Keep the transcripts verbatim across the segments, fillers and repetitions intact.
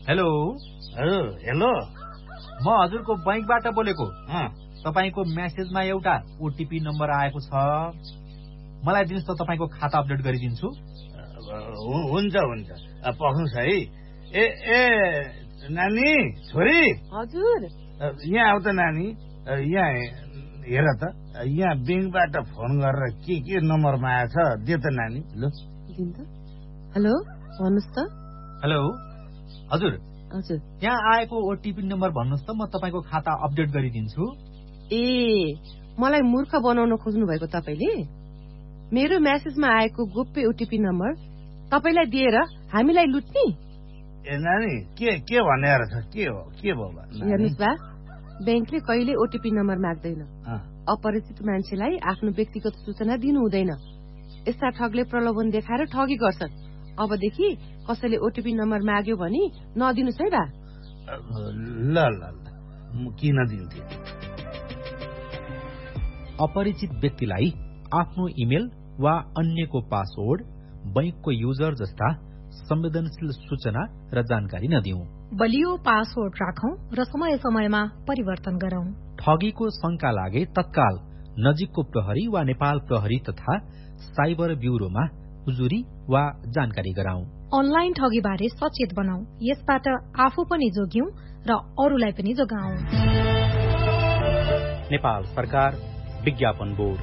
Hello हजुर hello म हजुरको बैंकबाट बोलेको। तपाईको मेसेजमा एउटा ओटीपी नम्बर आएको छ, मलाई दिनुस् त, तपाईको खाता अपडेट गरिदिन्छु। हुन्छ हुन्छ पख्नुस् है। ए ए नानी छोरी हजुर यहाँ आउ त नानी। यहाँ हेर त, यहाँ बैंकबाट फोन गरेर के के नम्बरमा आएछ दे त नानी। ल दिन त। हेलो भन्नुस् त। हेलो हजुर हजुर यहाँ आएको ओटीपी नम्बर भन्नुस् त, म तपाईको खाता अपडेट गरिदिन्छु। ए मलाई मूर्ख बनाउन खोज्नु भएको तपाईले? मेरो मेसेजमा आएको गोप्य ओटीपी नम्बर तपाईलाई दिएर हामीलाई लुट्ने? ए नानी के के भनेर छ? के हो के भयो? हेर्नुस् बा, बैंकले कहिले ओटीपी नम्बर माग्दैन। अपरिचित मान्छेलाई आफ्नो व्यक्तिगत सूचना दिनु हुँदैन। यस्ता ठगले प्रलोभन देखाएर ठगी गर्छन्। अबदेखि कसैले ओटीपी नम्बर माग्यो भने नदिनुस् है बा। ल ल ल म किन दिन्थे? अपरिचित व्यक्तिलाई आफ्नो इमेल वा अन्यको पासवर्ड, बैंकको युजर जस्ता संवेदनशील सूचना र जानकारी नदिऊ। बलियो पासवर्ड राखौं र समय समयमा परिवर्तन गरौं। ठगीको शंका लागे तत्काल नजिकको प्रहरी वा नेपाल प्रहरी तथा साइबर ब्यूरोमा उजुरी वा जानकारी गराउँ। अनलाइन ठगी बारे सचेत बनाऊ। यसबाट आफू पनि जोग्यौं र अरूलाई पनि जोगाऊ। नेपाल सरकार विज्ञापन बोर्ड।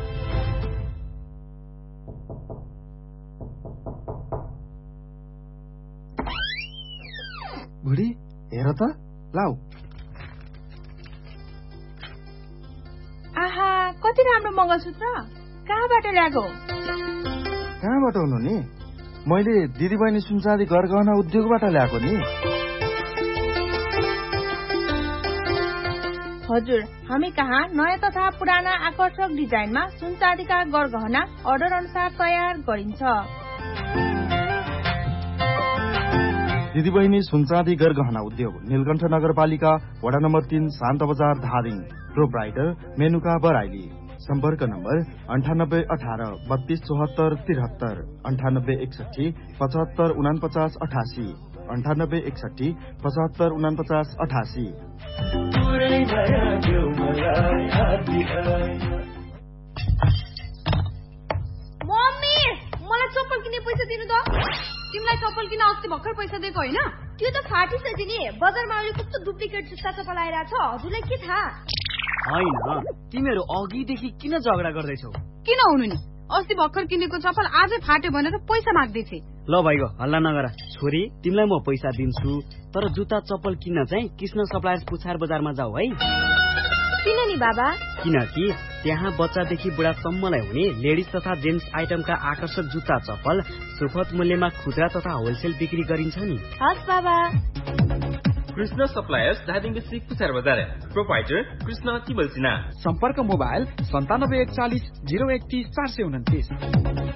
बुढी हेर त, लाउ। आहा कति राम्रो मंगलसूत्र, कहाँबाट ल्याएको? कहाँबाट हुनु नि? मैले दिदीबहिनी सुनचाँदी गरगहना उद्योगबाट ल्याएको नि। हजुर, हामी कहाँ नयाँ तथा पुराना आकर्षक डिजाइनमा सुनचाँदीका गरगहना अर्डर अनुसार तयार गरिन्छ। दिदीबहिनी सुनचाँदी गरगहना उद्योग, नीलकण्ठ नगरपालिका, वडा नम्बर तीन, शान्त बजार, धादिङ। प्रोप्राइटर मेनुका बराइली। सम्पर्क नम्बर अन्ठानब्बे अठार बत्तीस चौहत्तर तिहत्तर, अन्ठानब्बे एकसठी पचहत्तर उनापचास अठासी, अन्ठानब्बे एकसठी पचहत्तर उनापचास अठासी। मम्मी मलाई चप्पल किन्ने पैसा दिनु त। तिमीलाई चप्पल किन अस्ति भर्खर पैसा दिएको होइन? त्यो त फाटिसक्यो नि। बजारमा अहिले कस्तो डुप्लिकेट जुत्ता चप्पल आइरहेछ, हजुरलाई के थाहा? होइन, तिमीहरू अघिदेखि किन झगडा गर्दैछौ? किन हुनु नि, अस्ति भर्खर किनेको चप्पल आजै फाट्यो भनेर पैसा माग्दैथे। ल भाइको हल्ला नगर। छोरी तिमीलाई म पैसा दिन्छु, तर जुत्ता चप्पल किन्न चाहिँ कृष्ण सप्लायर्स पुछार बजारमा जाऊ है। किन नि बाबा? किनकि त्यहाँ बच्चादेखि बुढासम्मलाई हुने लेडिज तथा जेन्ट्स आइटमका आकर्षक जुत्ता चप्पल सुपथ मूल्यमा खुद्रा तथा होलसेल बिक्री गरिन्छ नि। हस् बाबा। कृष्ण सप्लायर्स धादिङ डिस्ट्रिक्ट पुछार बजार। प्रोप्राइटर कृष्ण तिमल सिन्हा। सम्पर्क मोबाइल सन्तानब्बे एकचालिस जिरो एकतिस चार सय उन्तिस।